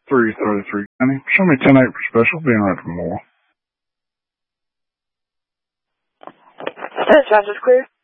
333 County. Show me 10-8 for special. Being right for more. Traffic's clear.